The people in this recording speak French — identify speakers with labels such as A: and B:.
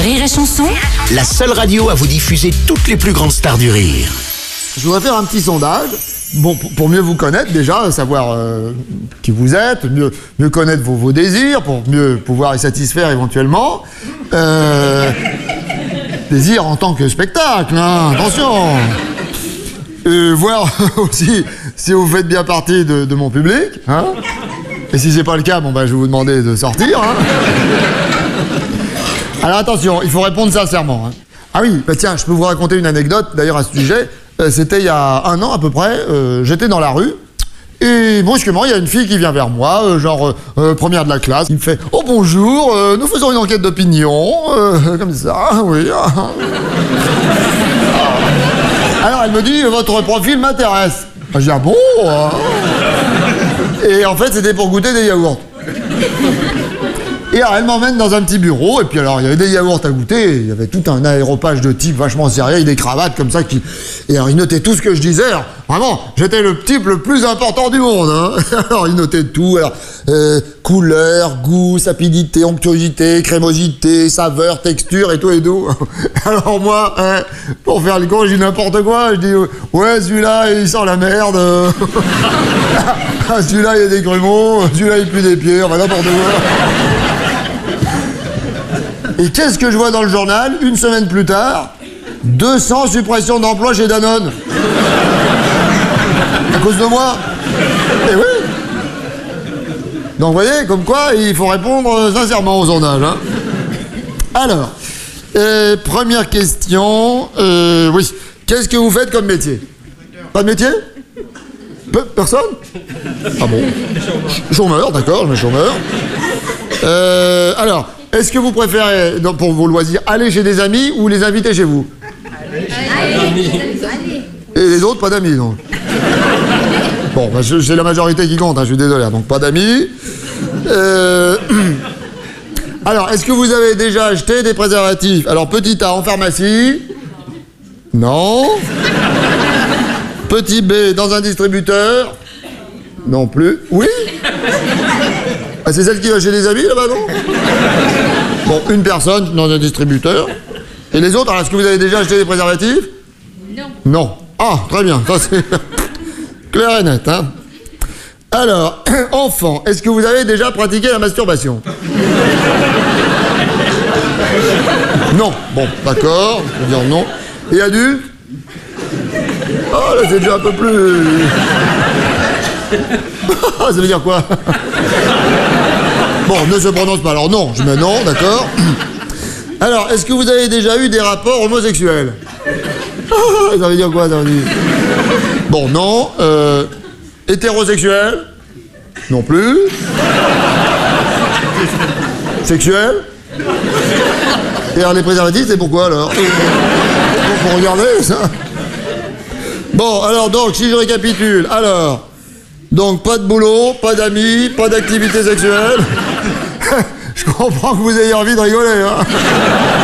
A: Rire et Chanson,
B: La seule radio à vous diffuser toutes les plus grandes stars du rire.
C: Je voudrais faire un petit sondage, bon, pour mieux vous connaître déjà, savoir qui vous êtes, mieux connaître vos désirs, pour mieux pouvoir les satisfaire éventuellement. Désirs en tant que spectacle, hein, attention. Voir aussi si vous faites bien partie de mon public, hein. Et si c'est pas le cas, bon bah je vais vous demander de sortir, hein. Alors attention, il faut répondre sincèrement, hein. Ah oui, bah tiens, je peux vous raconter une anecdote d'ailleurs à ce sujet. C'était il y a 1 an à peu près, j'étais dans la rue, et brusquement, il y a une fille qui vient vers moi, première de la classe, qui me fait « Oh bonjour, nous faisons une enquête d'opinion, comme ça, oui. » Alors elle me dit « Votre profil m'intéresse. » Je dis « Ah bon ?» Et en fait, c'était pour goûter des yaourts. Et alors, elle m'emmène dans un petit bureau, et puis alors, il y avait des yaourts à goûter, il y avait tout un aéropage de type vachement sérieux, avec des cravates comme ça, et alors, ils notaient tout ce que je disais. Alors, vraiment, j'étais le type le plus important du monde, hein. Alors, ils notaient tout, alors, couleur, goût, sapidité, onctuosité, crémosité, saveur, texture, et tout. Alors moi, pour faire le con, je dis n'importe quoi, je dis, ouais, celui-là, il sent la merde. Celui-là, il y a des grumeaux, celui-là, il pue des pieds, enfin, n'importe quoi. Et qu'est-ce que je vois dans le journal, 1 semaine plus tard? 200 suppressions d'emplois chez Danone. À cause de moi. Eh oui. Donc vous voyez, comme quoi, il faut répondre sincèrement aux sondages, hein. Alors, première question, oui. Qu'est-ce que vous faites comme métier? Pas de métier? Personne? Ah bon? Chômeur, d'accord, je mets chômeur. Alors, est-ce que vous préférez, pour vos loisirs, aller chez des amis ou les inviter chez vous? Allez. Et les autres, pas d'amis, donc. Bon, bah, c'est la majorité qui compte, hein, je suis désolé, donc pas d'amis. Alors, est-ce que vous avez déjà acheté des préservatifs? Alors, petit A en pharmacie? Non. Petit B dans un distributeur? Non plus. Oui. Ah, c'est celle qui va chez les amis, là-bas, non? Bon, une personne dans un distributeur. Et les autres, alors, est-ce que vous avez déjà acheté des préservatifs?
A: Non.
C: Non. Ah, très bien, ça c'est clair et net, hein. Alors, enfant, est-ce que vous avez déjà pratiqué la masturbation? Non. Bon, d'accord, je veux dire non. Et adulte? Oh, là, c'est déjà un peu plus... Ça veut dire quoi? Bon, ne se prononce pas. Alors non, je mets non, d'accord. Alors, est-ce que vous avez déjà eu des rapports homosexuels? Ça veut dire quoi, ça veut dire? Bon, non. Hétérosexuel? Non plus. Sexuel? Et alors, les préservatifs, c'est pourquoi, alors? Pour regarder, ça. Bon, alors, donc, si je récapitule, alors... Donc, pas de boulot, pas d'amis, pas d'activité sexuelle. Je comprends que vous ayez envie de rigoler, hein.